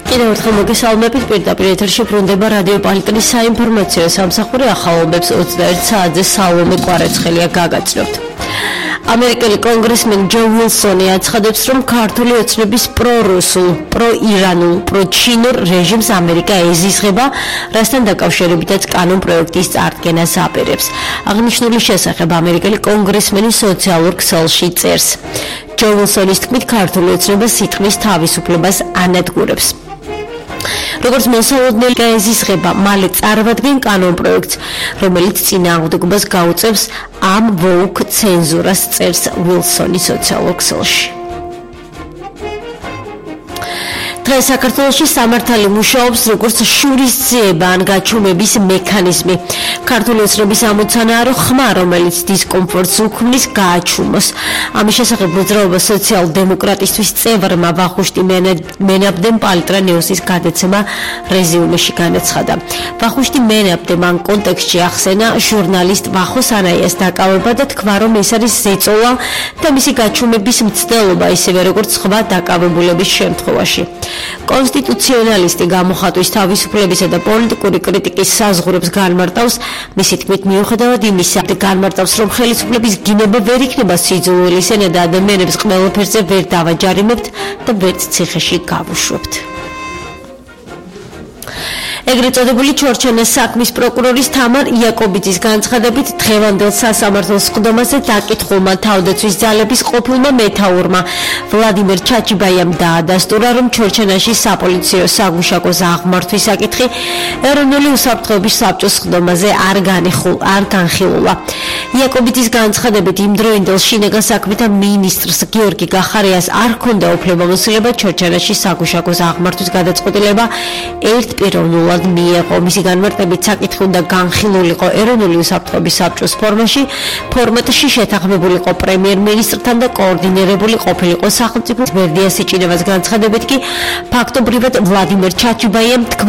კიდევ ერთხელ მოგესალმებით, პირდაპირ ეთერში ბრუნდება რადიო პალიტრის საინფორმაციო სამსახური ახალობებს 21 საათზე სალომე კვარაცხელია გაგაცნობთ. ამერიკელი კონგრესმენი ჯო უილსონი აცხადებს, რომ ქართული ოცნების პრორუსულ, პროირანულ, პროჩინურ რეჟიმს ამერიკა ეზიზღება, რასთან დაკავშირებითაც კანონპროექტის წარდგენას აპირებს. აღნიშნული შესახებ ამერიკელი კონგრესმენი სოციალურ ქსელში წერს. ჯო უილსონის თქმით, ქართული ოცნება სიტყვის თავისუფლებას ანადგურებს. როგორც მოსალოდნელი ეზიზღება, მალე წარვადგენ კანონპროექტს, რომელიც წინააღმდეგობას გაუწევს ამ ვოუკ ცენზურას, წერს უილსონი სოციალურ ქსელში. დღეს საქართველოში სამართალი მუშაობს როგორც შურისძიება ან გაჩუმების მექანიზმი. ქართული ოცნების ამოცანაა, რომ ხმა, რომელიც დისკომფორტს უქმნის, გააჩუმოს. ამის შესახებ მოძრაობა სოციალ-დემოკრატისტვის წევრმა ვახუშტი მენაბდემ პალიტრა ნიუსის გადაცემა რეზიუმეში განაცხადა. ვახუშტი მენაბდემ ამ კონტექსტში ახსენა ჟურნალისტ ვახო სანაიას დაკავება და თქვა, რომ ეს არის ზეწოლა და მისი გაჩუმების მცდელობა, ისევე როგორც სხვა დაკავებულების შემთხვევაში. კონსტიტუციონალისტი გამოხატვის თავისუფლებისა და პოლიტიკური კრიტიკის საზღვრებს განმარტავს. მისი თქმით, მიუხედავად იმისა, განმარტავს, რომ ხელისუფლების გინება ვერ იქნება სიძულვილი, სენა და ადამიანებს ყველაფერზე ვერ დავაჯარიმებთ და ვერც ციხეში გავუშვებთ. ეგრეთ წოდებული ჩორჩენას საქმის პროკურორის თამარ იაკობიძის განცხადებით, დღევანდელ სასამართლო სხდომაზე დაკითხულმა თავდაცვის ძალების ყოფილმა მეთაურმა ვლადიმერ ჩაჩიბაიამ დაადასტურა, რომ ჩორჩენაში საპოლიციო საგუშაგოს აღმართვის საკითხი ეროვნული უსაფრთხოების საბჭოს სხდომაზე არ განხილულა. იაკობიძის განცხადებით, იმდროინდელ შინაგან საქმეთა მინისტრს გიორგი გახარიას არ ჰქონდა უფლებამოსილება ჩორჩენაში საგუშაგოს აღმართვის გადაწყვეტილება ერთპიროვნულად მიეღო. მისი განმარტებით, საკითხი უნდა განხილულიყო ეროვნული უსაფრთხოების საბჭოს ფორმატში, შეთანხმებულიყო პრემიერ-მინისტრთან და კოორდინირებული ყოფილიყო სახელმწიფო მერდია სიჭინებას. განცხადებით კი ფაქტობრივად ვლადიმერ ჩაჩიბაიამ თქვა,